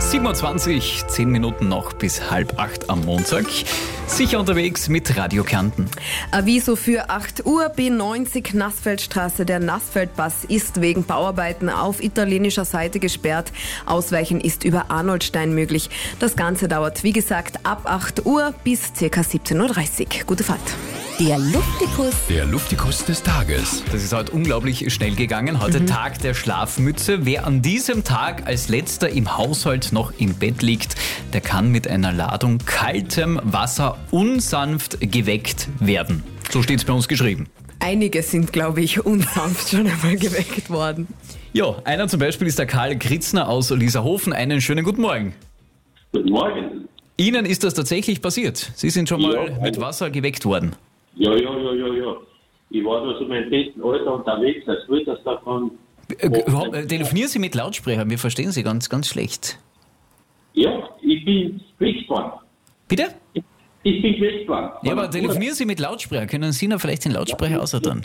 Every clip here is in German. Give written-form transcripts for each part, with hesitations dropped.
7:20, 10 Minuten noch bis 7:30 am Montag. Sicher unterwegs mit Radio Kärnten. Aviso für 8 Uhr, B90 Nassfeldstraße. Der Nassfeldpass ist wegen Bauarbeiten auf italienischer Seite gesperrt. Ausweichen ist über Arnoldstein möglich. Das Ganze dauert, wie gesagt, ab 8 Uhr bis ca. 17:30 Uhr. Gute Fahrt. Der Luftikus. Der Luftikus des Tages. Das ist heute unglaublich schnell gegangen. Heute Tag der Schlafmütze. Wer an diesem Tag als letzter im Haushalt noch im Bett liegt, der kann mit einer Ladung kaltem Wasser unsanft geweckt werden. So steht es bei uns geschrieben. Einige sind, glaube ich, unsanft schon einmal geweckt worden. Ja, einer zum Beispiel ist der Karl Kritzner aus Lierhofen. Einen schönen guten Morgen. Guten Morgen. Ihnen ist das tatsächlich passiert. Sie sind schon mal mit Wasser geweckt worden. Ja. Ich war da so in meinem besten Alter unterwegs, als würde das davon... Telefonieren Sie mit Lautsprecher, wir verstehen Sie ganz, ganz schlecht. Ja, ich bin geweckt worden. Bitte? Ich bin geweckt worden. Ja, aber telefonieren Sie mit Lautsprecher. Können Sie noch vielleicht den Lautsprecher außerdrehen?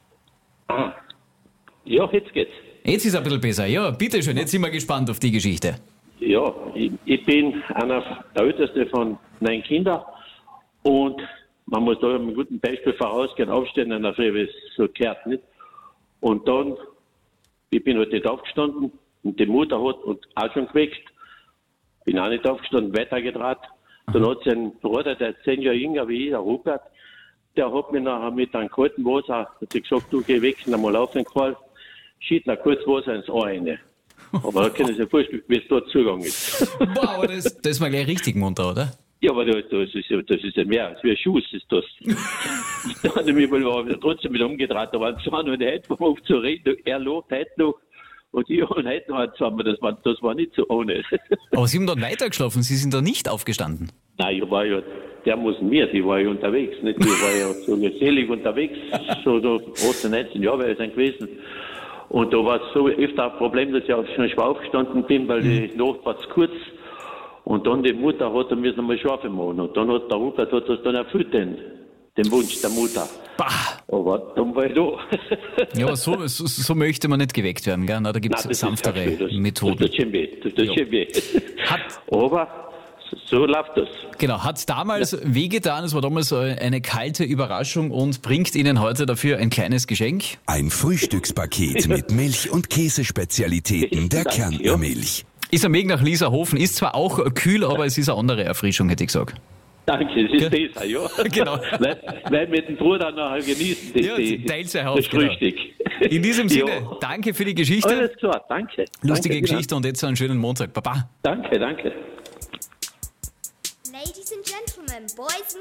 Ja, jetzt geht's. Jetzt ist es ein bisschen besser. Ja, bitteschön, jetzt sind wir gespannt auf die Geschichte. Ja, ich bin der Älteste von 9 Kindern und man muss da mit einem guten Beispiel vorausgehen, aufstehen in der Früh, wie es so gehört, nicht? Und dann, ich bin halt nicht aufgestanden und die Mutter hat und auch schon geweckt. Bin auch nicht aufgestanden, weitergedraht. Dann hat sie einen Bruder, der 10 Jahre jünger wie ich, der Rupert, der hat mich nachher mit einem kalten Wasser, hat sie gesagt, du geh weg, einmal auf den Karl, schießt noch kurz Wasser ins Ohr rein. Aber da können Sie sich vorstellen, wie es dort zugegangen ist. Wow, das war gleich richtig munter, oder? Ja, aber das ist ja mehr, das ist wie ein Schuss, ist das. Da hat er mich trotzdem wieder umgedreht, da waren zwei und heute war auf zu reden, er lobt heute noch und ich und heute noch zusammen, das war nicht so ohne. Aber Sie haben dort weitergeschlafen, Sie sind da nicht aufgestanden? Nein, ich war ja, der muss mir, ich war ja unterwegs, nicht? Ich war ja so gesellig unterwegs, so da 18, 19 Jahre wäre ich dann gewesen. Und da war es so öfter ein Problem, dass ich auch schon schwer aufgestanden bin, weil die Nacht war zu kurz. Und dann die Mutter hat müssen einmal schlafen machen. Und dann hat der Rupert das dann erfüllt, den Wunsch der Mutter. Bah. Aber dann war ich da. Ja, aber so möchte man nicht geweckt werden, gell? Na, da gibt es sanftere Methoden. Das tut schon weh. Aber so läuft das. Genau, hat damals wehgetan, es war damals eine kalte Überraschung und bringt Ihnen heute dafür ein kleines Geschenk. Ein Frühstückspaket mit Milch- und Käsespezialitäten der Kärntner Milch. Ist am Weg nach Lierhofen, ist zwar auch kühl, aber es ist eine andere Erfrischung, hätte ich gesagt. Danke, das ist besser, ja. Genau. Weil mit dem Bruder nachher genießen, das Frühstück. Genau. In diesem Sinne, danke für die Geschichte. Alles klar, danke. Lustige danke, Geschichte und jetzt einen schönen Montag. Baba. Danke. Ladies and gentlemen, boys and